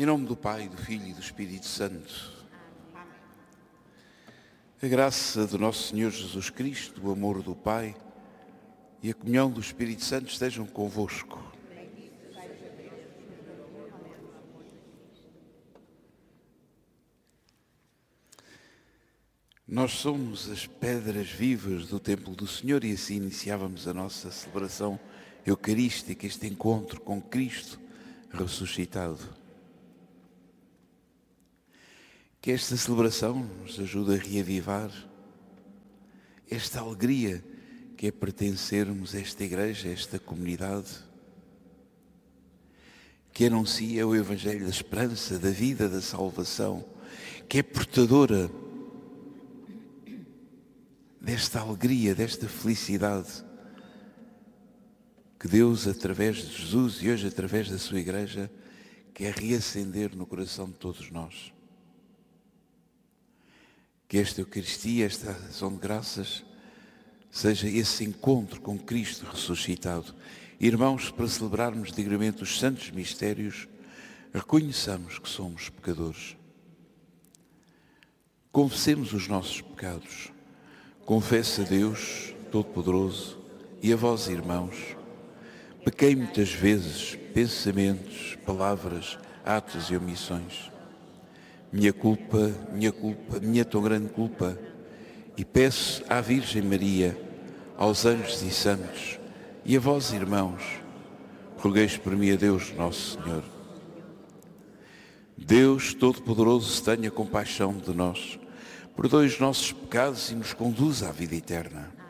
Em nome do Pai, do Filho e do Espírito Santo. A graça do nosso Senhor Jesus Cristo, o amor do Pai e a comunhão do Espírito Santo estejam convosco. Nós somos as pedras vivas do templo do Senhor e assim iniciávamos a nossa celebração eucarística, este encontro com Cristo ressuscitado. Que esta celebração nos ajude a reavivar esta alegria que é pertencermos a esta igreja, a esta comunidade, que anuncia o Evangelho da esperança, da vida, da salvação, que é portadora desta alegria, desta felicidade que Deus, através de Jesus e hoje através da sua igreja, quer reacender no coração de todos nós. Que esta Eucaristia, esta ação de graças, seja esse encontro com Cristo ressuscitado. Irmãos, para celebrarmos dignamente os santos mistérios, reconheçamos que somos pecadores. Confessemos os nossos pecados. Confesso a Deus Todo-Poderoso e a vós, irmãos, pequei muitas vezes, pensamentos, palavras, atos e omissões. Minha culpa, minha tão grande culpa, e peço à Virgem Maria, aos anjos e santos, e a vós, irmãos, rogueis por mim a Deus Nosso Senhor. Deus Todo-Poderoso tenha compaixão de nós, perdoe os nossos pecados e nos conduza à vida eterna.